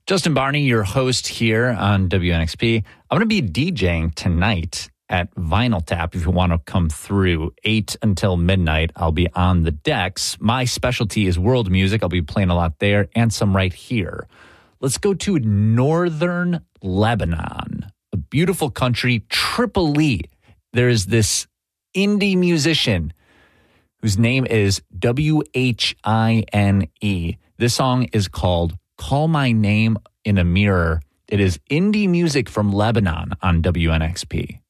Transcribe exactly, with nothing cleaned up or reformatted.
Justin Barney, your host here on W N X P. I'm going to be DJing tonight at Vinyl Tap. If you want to come through eight until midnight, I'll be on the decks. My specialty is world music. I'll be playing a lot there and some right here. Let's go to northern Lebanon, a beautiful country, Tripoli. There's this indie musician whose name is W H I N E. This song is called Call My Name in a Mirror. It is indie music from Lebanon on W N X P.